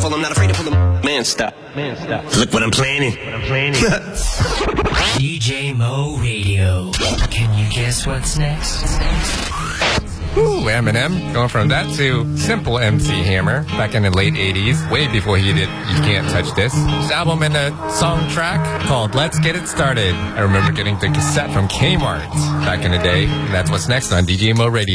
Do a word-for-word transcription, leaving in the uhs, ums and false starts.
powerful, I'm not afraid to pull them. Man, stop. Man, stop. Look what I'm planning. What I'm planning. D J Mo Radio. Can you guess what's next? Ooh, Eminem, going from that to Simple M C Hammer back in the late eighties, way before he did You Can't Touch This. His album and a song track called Let's Get It Started. I remember getting the cassette from Kmart back in the day. That's what's next on D J Mo Radio.